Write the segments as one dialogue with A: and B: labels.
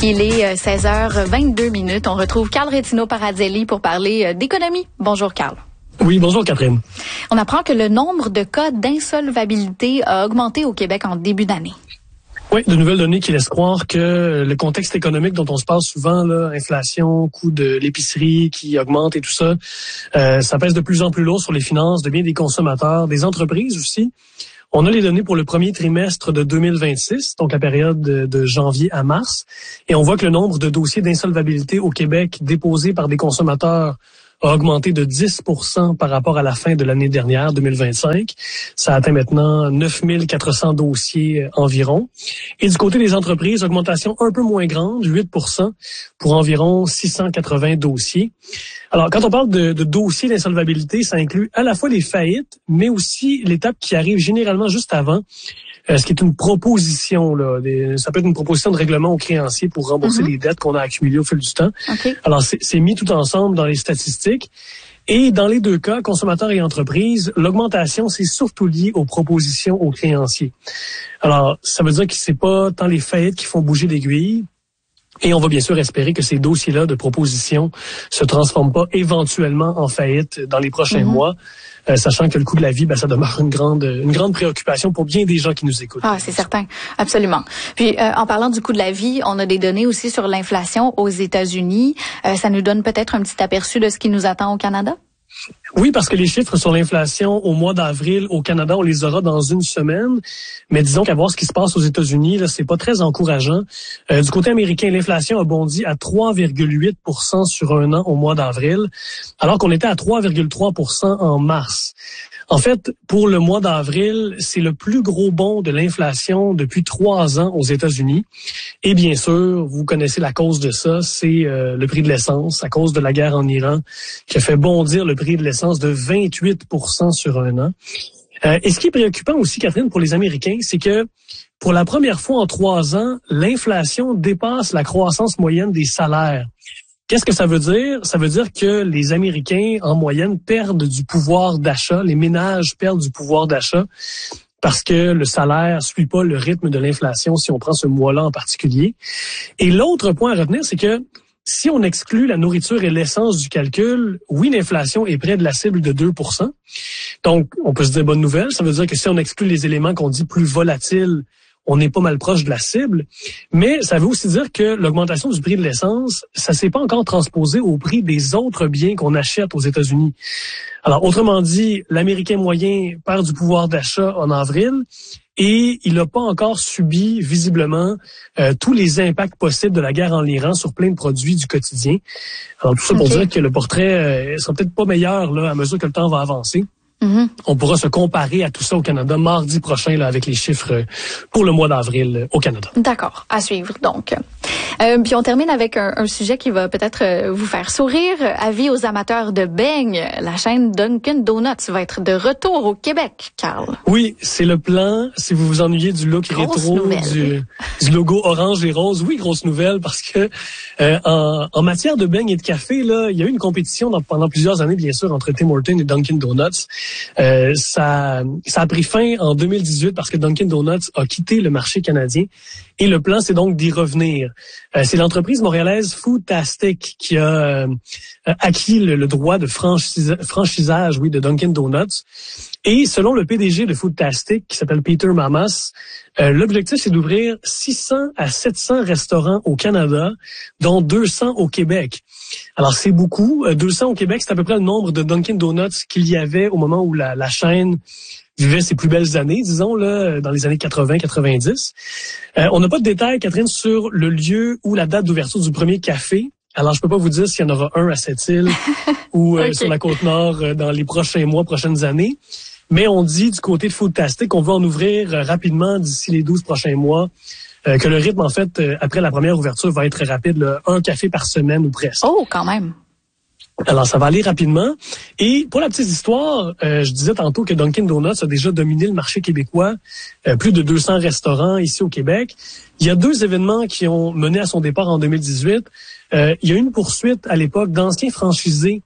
A: Il est 16h22. On retrouve Carl Rétino-Parazelli pour parler d'économie. Bonjour Carl.
B: Oui, bonjour Catherine.
A: On apprend que le nombre de cas d'insolvabilité a augmenté au Québec en début d'année.
B: Oui, de nouvelles données qui laissent croire que le contexte économique dont on se parle souvent, là, inflation, coût de l'épicerie qui augmente et tout ça, ça pèse de plus en plus lourd sur les finances de bien des consommateurs, des entreprises aussi. On a les données pour le premier trimestre de 2026, donc la période de janvier à mars, et on voit que le nombre de dossiers d'insolvabilité au Québec déposés par des consommateurs a augmenté de 10% par rapport à la fin de l'année dernière, 2025. Ça atteint maintenant 9400 dossiers environ. Et du côté des entreprises, augmentation un peu moins grande, 8% pour environ 680 dossiers. Alors, quand on parle de dossiers d'insolvabilité, ça inclut à la fois les faillites, mais aussi l'étape qui arrive généralement juste avant, ce qui est une proposition, là, ça peut être une proposition de règlement aux créanciers pour rembourser les dettes qu'on a accumulées au fil du temps.
A: Okay.
B: Alors, c'est mis tout ensemble dans les statistiques. Et dans les deux cas, consommateurs et entreprises, l'augmentation, c'est surtout lié aux propositions aux créanciers. Alors, ça veut dire que c'est pas tant les faillites qui font bouger l'aiguille. Et on va bien sûr espérer que ces dossiers-là de proposition se transforment pas éventuellement en faillite dans les prochains mois, sachant que le coût de la vie, ça demeure une grande préoccupation pour bien des gens qui nous écoutent.
A: Ah, c'est certain, absolument. Puis, en parlant du coût de la vie, on a des données aussi sur l'inflation aux États-Unis. Ça nous donne peut-être un petit aperçu de ce qui nous attend au Canada?
B: Oui, parce que les chiffres sur l'inflation au mois d'avril au Canada, on les aura dans une semaine. Mais disons qu'à voir ce qui se passe aux États-Unis, là, c'est pas très encourageant. Du côté américain, l'inflation a bondi à 3,8% sur un an au mois d'avril, alors qu'on était à 3,3% en mars. En fait, pour le mois d'avril, c'est le plus gros bond de l'inflation depuis 3 ans aux États-Unis. Et bien sûr, vous connaissez la cause de ça, c'est le prix de l'essence, à cause de la guerre en Iran, qui a fait bondir le prix de l'essence de 28% sur un an. Et ce qui est préoccupant aussi, Catherine, pour les Américains, c'est que pour la première fois en 3 ans, l'inflation dépasse la croissance moyenne des salaires. Qu'est-ce que ça veut dire? Ça veut dire que les Américains, en moyenne, perdent du pouvoir d'achat. Les ménages perdent du pouvoir d'achat parce que le salaire suit pas le rythme de l'inflation si on prend ce mois-là en particulier. Et l'autre point à retenir, c'est que si on exclut la nourriture et l'essence du calcul, oui, l'inflation est près de la cible de 2%. Donc, on peut se dire bonne nouvelle. Ça veut dire que si on exclut les éléments qu'on dit plus volatiles, on est pas mal proche de la cible, mais ça veut aussi dire que l'augmentation du prix de l'essence, ça s'est pas encore transposé au prix des autres biens qu'on achète aux États-Unis. Alors, autrement dit, l'Américain moyen perd du pouvoir d'achat en avril et il n'a pas encore subi visiblement tous les impacts possibles de la guerre en Iran sur plein de produits du quotidien. Alors, tout ça pour dire que le portrait sera peut-être pas meilleur là à mesure que le temps va avancer. On pourra se comparer à tout ça au Canada mardi prochain là, avec les chiffres pour le mois d'avril au Canada.
A: D'accord, à suivre donc. Puis on termine avec un sujet qui va peut-être vous faire sourire. Avis aux amateurs de beignes, la chaîne Dunkin' Donuts va être de retour au Québec, Carl.
B: Oui, c'est le plan. Si vous vous ennuyez du look rétro, du logo orange et rose, oui, grosse nouvelle parce que en matière de beignes et de café, là, il y a eu une compétition pendant plusieurs années, bien sûr, entre Tim Hortons et Dunkin' Donuts. Ça a pris fin en 2018 parce que Dunkin' Donuts a quitté le marché canadien et le plan, c'est donc d'y revenir. C'est l'entreprise montréalaise Foodtastic qui a acquis le droit de franchisage, de Dunkin' Donuts. Et selon le PDG de Foodtastic, qui s'appelle Peter Mamas, l'objectif, c'est d'ouvrir 600 à 700 restaurants au Canada, dont 200 au Québec. Alors, c'est beaucoup. 200 au Québec, c'est à peu près le nombre de Dunkin' Donuts qu'il y avait au moment où la chaîne vivait ses plus belles années, disons, là, dans les années 80-90. On n'a pas de détails, Catherine, sur le lieu ou la date d'ouverture du premier café. Alors, je peux pas vous dire s'il y en aura un à Sept-Îles ou sur la Côte-Nord dans les prochains mois, prochaines années. Mais on dit du côté de Foodtastic qu'on va en ouvrir rapidement d'ici les 12 prochains mois. Que le rythme, en fait, après la première ouverture, va être rapide, là, un café par semaine ou presque.
A: Oh, quand même.
B: Alors, ça va aller rapidement. Et pour la petite histoire, je disais tantôt que Dunkin' Donuts a déjà dominé le marché québécois, plus de 200 restaurants ici au Québec. Il y a 2 événements qui ont mené à son départ en 2018. Il y a eu une poursuite à l'époque d'anciens franchisés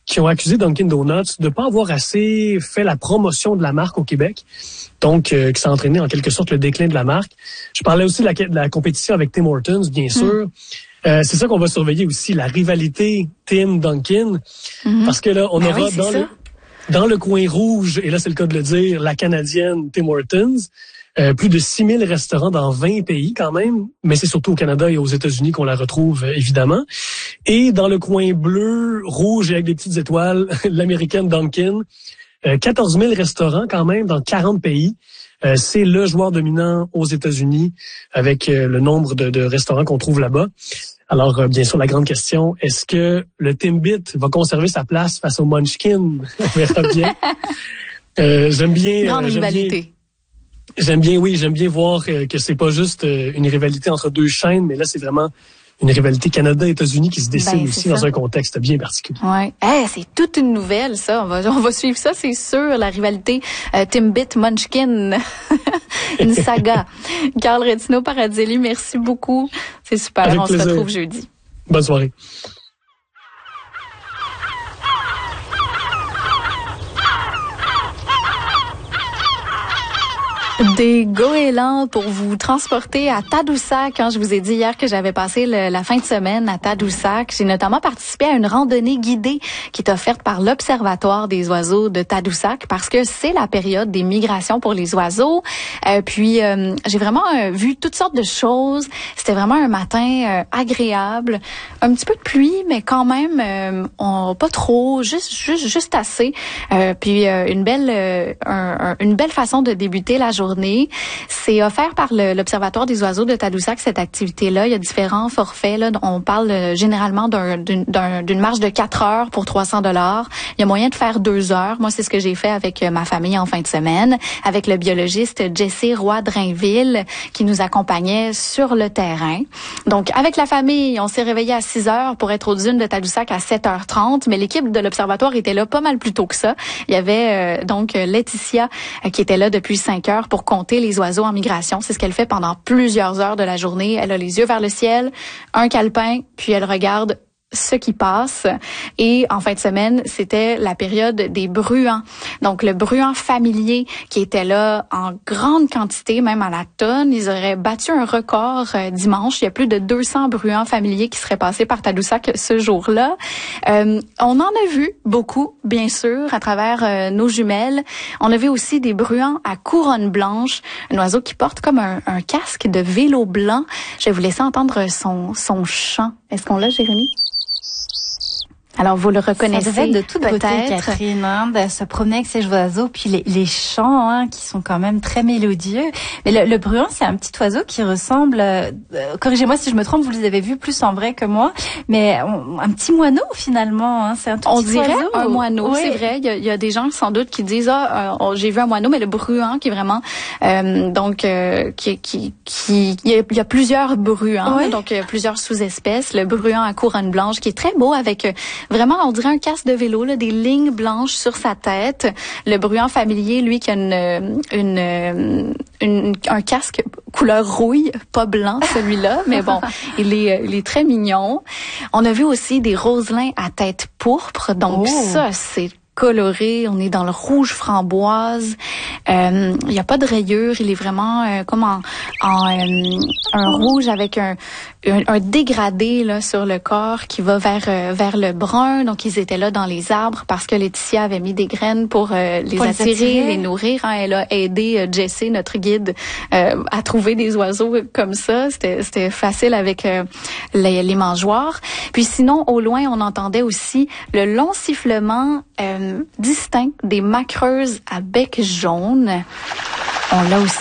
B: qui ont accusé Dunkin' Donuts de pas avoir assez fait la promotion de la marque au Québec. Donc, qui ça a entraîné en quelque sorte le déclin de la marque. Je parlais aussi de la compétition avec Tim Hortons, bien sûr. C'est ça qu'on va surveiller aussi, la rivalité Tim-Dunkin'. Parce que là, on aura dans le coin rouge, et là c'est le cas de le dire, la canadienne Tim Hortons. Plus de 6000 restaurants dans 20 pays quand même, mais c'est surtout au Canada et aux États-Unis qu'on la retrouve évidemment. Et dans le coin bleu, rouge et avec des petites étoiles, l'américaine Dunkin'. 14 000 restaurants quand même dans 40 pays. C'est le joueur dominant aux États-Unis avec le nombre de restaurants qu'on trouve là-bas. Alors, bien sûr, la grande question, est-ce que le Timbit va conserver sa place face au Munchkin? On verra bien. J'aime bien...
A: Grande rivalité.
B: J'aime bien voir que c'est pas juste une rivalité entre deux chaînes, mais là, c'est vraiment une rivalité Canada-États-Unis qui se dessine aussi dans un contexte bien particulier.
A: Ouais, c'est toute une nouvelle, ça. On va suivre ça, c'est sûr, la rivalité Timbit-Munchkin. Une saga. Carl Retino-Paradzelli, merci beaucoup. C'est super,
B: avec
A: on
B: plaisir.
A: se retrouve jeudi.
B: Bonne soirée.
A: Des goélands pour vous transporter à Tadoussac. Quand je vous ai dit hier que j'avais passé la fin de semaine à Tadoussac, j'ai notamment participé à une randonnée guidée qui est offerte par l'Observatoire des oiseaux de Tadoussac parce que c'est la période des migrations pour les oiseaux. Puis j'ai vraiment vu toutes sortes de choses. C'était vraiment un matin agréable. Un petit peu de pluie, mais quand même pas trop, juste assez. Puis une belle façon de débuter la journée. C'est offert par l'Observatoire des oiseaux de Tadoussac, cette activité-là. Il y a différents forfaits. Là. On parle généralement d'une marche de 4 heures pour $300. Il y a moyen de faire 2 heures. Moi, c'est ce que j'ai fait avec ma famille en fin de semaine, avec le biologiste Jessé Roy-Drainville qui nous accompagnait sur le terrain. Donc, avec la famille, on s'est réveillé à 6 heures pour être aux dunes de Tadoussac à 7h30, mais l'équipe de l'Observatoire était là pas mal plus tôt que ça. Il y avait donc Laetitia qui était là depuis 5 heures pour compter les oiseaux en migration. C'est ce qu'elle fait pendant plusieurs heures de la journée. Elle a les yeux vers le ciel, un calepin, puis elle regarde ce qui passe. Et en fin de semaine, c'était la période des bruants. Donc, le bruant familier qui était là en grande quantité, même à la tonne. Ils auraient battu un record dimanche. Il y a plus de 200 bruants familiers qui seraient passés par Tadoussac ce jour-là. On en a vu beaucoup, bien sûr, à travers nos jumelles. On a vu aussi des bruants à couronne blanche, un oiseau qui porte comme un casque de vélo blanc. Je vais vous laisser entendre son chant. Est-ce qu'on l'a, Jérémy? Alors, vous le reconnaissez
C: ça devait être de toute beauté,
A: peut-être.
C: Catherine, de se promener avec ces oiseaux, puis les chants qui sont quand même très mélodieux. Mais le bruant, c'est un petit oiseau qui ressemble, corrigez-moi si je me trompe, vous les avez vus plus en vrai que moi, mais un petit moineau finalement. C'est un tout
A: On
C: petit
A: dirait
C: oiseau.
A: un moineau,
C: oui.
A: c'est vrai. Il y a des gens sans doute qui disent j'ai vu un moineau, mais le bruant qui est vraiment il y a plusieurs bruants,
C: Oui.
A: donc plusieurs sous-espèces. Le bruant à couronne blanche qui est très beau avec vraiment, on dirait un casque de vélo, là, des lignes blanches sur sa tête. Le bruant familier, lui, qui a un casque couleur rouille, pas blanc celui-là, mais bon, il est très mignon. On a vu aussi des roselins à tête pourpre, donc ça, c'est coloré, on est dans le rouge framboise. Il n'y a pas de rayures, il est vraiment comme un rouge avec un dégradé là sur le corps qui va vers le brun. Donc ils étaient là dans les arbres parce que Laetitia avait mis des graines pour les attirer, les nourrir. Elle a aidé Jessé, notre guide, à trouver des oiseaux comme ça. C'était facile avec les mangeoires. Puis sinon, au loin, on entendait aussi le long sifflement distinct des macreuses à bec jaune. On l'a aussi.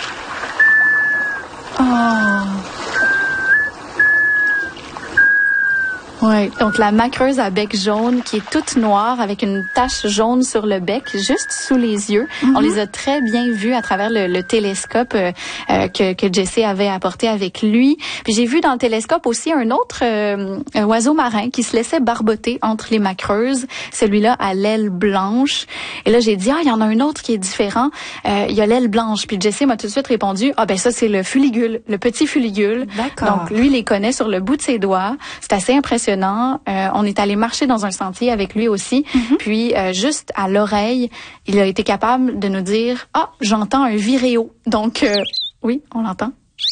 A: Ouais, donc la macreuse à bec jaune qui est toute noire avec une tache jaune sur le bec, juste sous les yeux. On les a très bien vus à travers le télescope que Jessé avait apporté avec lui. Puis j'ai vu dans le télescope aussi un autre oiseau marin qui se laissait barboter entre les macreuses, celui-là à l'aile blanche. Et là j'ai dit il y en a un autre qui est différent, il y a l'aile blanche. Puis Jessé m'a tout de suite répondu ben ça c'est le fuligule, le petit fuligule.
C: D'accord.
A: Donc lui il les connaît sur le bout de ses doigts. C'est assez impressionnant. impressionnant. On est allé marcher dans un sentier avec lui aussi. Puis, juste à l'oreille, il a été capable de nous dire « Ah, j'entends un viréo. » Donc, oui, on l'entend.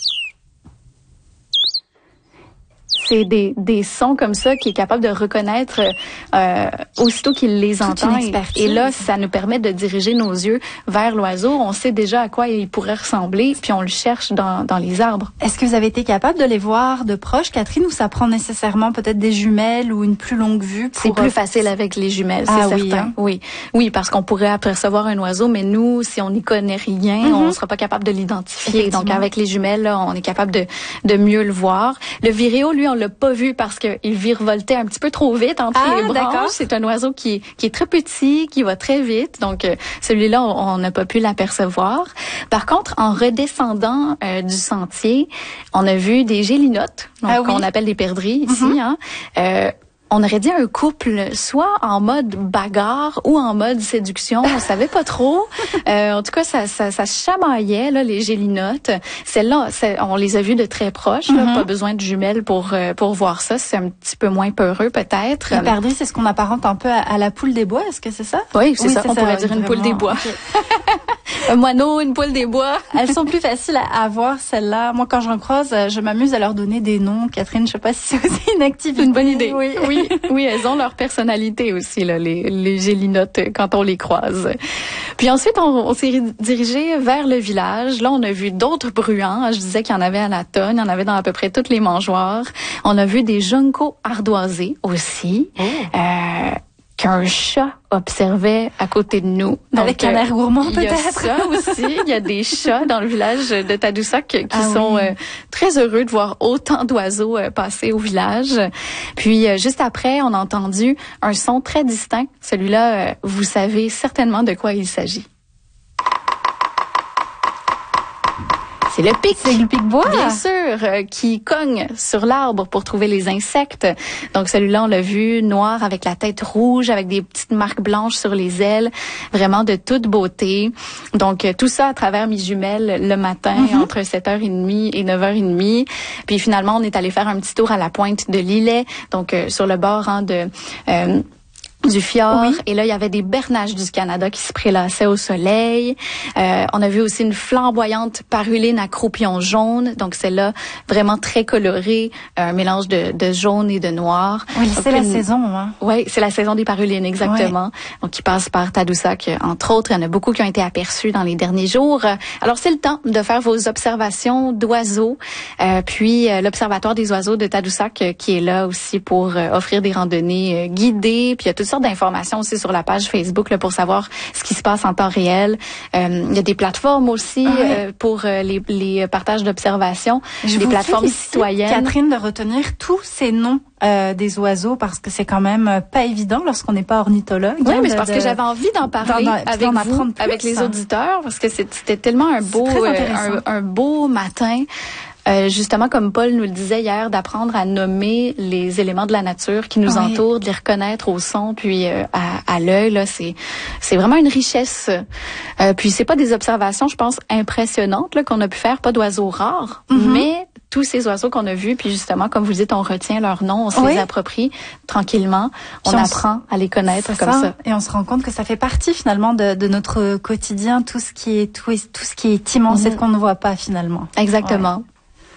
A: C'est des sons comme ça qu'il est capable de reconnaître aussitôt qu'il les entend. Et là, ça nous permet de diriger nos yeux vers l'oiseau. On sait déjà à quoi il pourrait ressembler, puis on le cherche dans les arbres.
C: Est-ce que vous avez été capable de les voir de proche, Catherine, ou ça prend nécessairement peut-être des jumelles ou une plus longue vue?
A: C'est plus facile avec les jumelles, c'est certain.
C: Oui, hein?
A: Oui, parce qu'on pourrait apercevoir un oiseau, mais nous, si on n'y connaît rien, on ne sera pas capable de l'identifier. Donc, avec les jumelles, là, on est capable de mieux le voir. Le viréo, lui, on l'a pas vu parce qu'il virevoltait un petit peu trop vite entre les branches. C'est un oiseau qui est très petit, qui va très vite. Donc, celui-là, on n'a pas pu l'apercevoir. Par contre, en redescendant du sentier, on a vu des gélinottes, qu'on appelle des perdrix ici. On aurait dit un couple, soit en mode bagarre ou en mode séduction. On savait pas trop. En tout cas, ça se chamaillait, là, les gélinottes. Celles-là, on les a vues de très proche. Là, pas besoin de jumelles pour voir ça. C'est un petit peu moins peureux, peut-être.
C: Les perdrix, c'est ce qu'on apparente un peu à la poule des bois. Est-ce que c'est ça?
A: Oui, c'est ça. On pourrait dire une poule des bois. Okay. Un moineau, une poule des bois.
C: Elles sont plus faciles à voir, celles-là. Moi, quand j'en croise, je m'amuse à leur donner des noms. Catherine, je sais pas si c'est aussi une activité.
A: Une bonne idée. Oui, elles ont leur personnalité aussi, là, les gélinottes, quand on les croise. Puis ensuite, on s'est dirigé vers le village. Là, on a vu d'autres bruants. Je disais qu'il y en avait à la tonne. Il y en avait dans à peu près toutes les mangeoires. On a vu des juncos ardoisés aussi. Qu'un chat observait à côté de nous.
C: Donc, avec un air gourmand, peut-être.
A: Il y a ça aussi. Il y a des chats dans le village de Tadoussac qui sont très heureux de voir autant d'oiseaux passer au village. Puis, juste après, on a entendu un son très distinct. Celui-là, vous savez certainement de quoi il s'agit. C'est le pic.
C: C'est le pic-bois.
A: Bien sûr, qui cogne sur l'arbre pour trouver les insectes. Donc celui-là, on l'a vu, noir avec la tête rouge, avec des petites marques blanches sur les ailes. Vraiment de toute beauté. Donc tout ça à travers mes jumelles le matin, entre 7h30 et 9h30. Puis finalement, on est allé faire un petit tour à la pointe de l'îlet. Donc sur le bord du fjord. Et là, il y avait des bernaches du Canada qui se prélassaient au soleil. On a vu aussi une flamboyante paruline à croupillon jaune. Donc, celle-là, vraiment très colorée, un mélange de jaune et de noir.
C: Oui, c'est la saison. Hein?
A: Oui, c'est la saison des parulines, exactement. Donc, qui passe par Tadoussac, entre autres. Il y en a beaucoup qui ont été aperçus dans les derniers jours. Alors, c'est le temps de faire vos observations d'oiseaux. Puis, l'Observatoire des oiseaux de Tadoussac qui est là aussi pour offrir des randonnées guidées. Puis, il y a toutes sortes d'informations aussi sur la page Facebook là, pour savoir ce qui se passe en temps réel. Il y a des plateformes aussi pour les partages d'observations, des plateformes citoyennes.
C: Catherine, de retenir tous ces noms des oiseaux parce que c'est quand même pas évident lorsqu'on n'est pas ornithologue.
A: Oui, mais c'est parce que j'avais envie d'en parler avec vous, avec les auditeurs, parce que c'était tellement un beau matin. Justement, comme Paul nous le disait hier, d'apprendre à nommer les éléments de la nature qui nous entourent, de les reconnaître au son, puis à l'œil, là, c'est vraiment une richesse. Puis c'est pas des observations, je pense, impressionnantes là qu'on a pu faire, pas d'oiseaux rares, mais tous ces oiseaux qu'on a vus, puis justement, comme vous dites, on retient leurs noms, on se les approprie tranquillement, on apprend à les connaître comme ça.
C: Et on se rend compte que ça fait partie finalement de notre quotidien, tout ce qui est immense et qu'on ne voit pas finalement.
A: Exactement.
D: Ouais.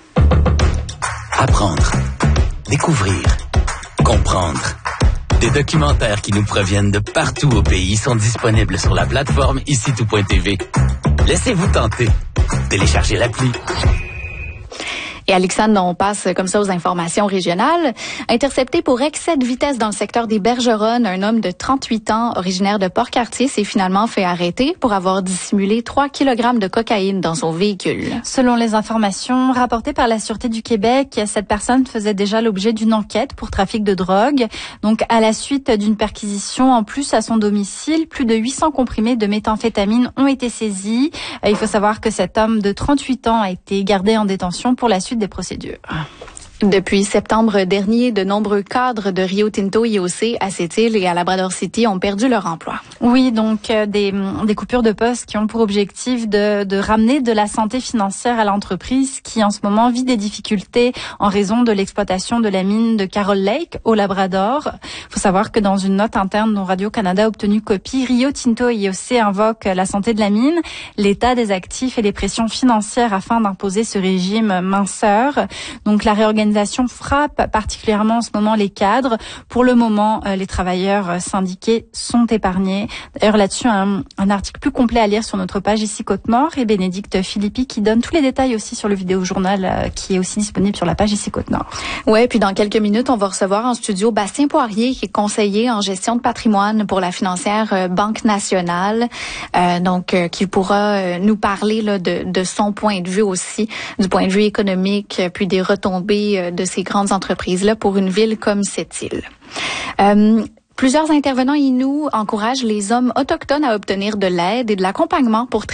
D: Apprendre, découvrir, comprendre. Des documentaires qui nous proviennent de partout au pays sont disponibles sur la plateforme IciTout.tv. Laissez-vous tenter. Téléchargez l'appli.
A: Et Alexandre, on passe comme ça aux informations régionales. Intercepté pour excès de vitesse dans le secteur des Bergeronnes, un homme de 38 ans, originaire de Port-Cartier, s'est finalement fait arrêter pour avoir dissimulé 3 kg de cocaïne dans son véhicule.
C: Selon les informations rapportées par la Sûreté du Québec, cette personne faisait déjà l'objet d'une enquête pour trafic de drogue. Donc, à la suite d'une perquisition, en plus à son domicile, plus de 800 comprimés de méthamphétamine ont été saisis. Il faut savoir que cet homme de 38 ans a été gardé en détention pour la suite des procédures.
A: Depuis septembre dernier, de nombreux cadres de Rio Tinto, IOC, à Sept-Îles et à Labrador City ont perdu leur emploi.
C: Oui, donc des coupures de postes qui ont pour objectif de ramener de la santé financière à l'entreprise qui en ce moment vit des difficultés en raison de l'exploitation de la mine de Carol Lake au Labrador. Il faut savoir que dans une note interne dont Radio-Canada a obtenu copie, Rio Tinto et IOC invoquent la santé de la mine, l'état des actifs et les pressions financières afin d'imposer ce régime minceur. Donc la réorganisation frappe particulièrement en ce moment les cadres. Pour le moment, les travailleurs syndiqués sont épargnés. D'ailleurs, là-dessus, un article plus complet à lire sur notre page ici Côte-Nord et Bénédicte Philippi qui donne tous les détails aussi sur le vidéojournal qui est aussi disponible sur la page ici Côte-Nord.
A: Ouais, puis dans quelques minutes, on va recevoir en studio Bastien Poirier qui est conseiller en gestion de patrimoine pour la financière Banque Nationale, qui pourra nous parler là, de son point de vue aussi, du point de vue économique, puis des retombées de ces grandes entreprises-là pour une ville comme Sept-Îles. Plusieurs intervenants inuits encouragent les hommes autochtones à obtenir de l'aide et de l'accompagnement pour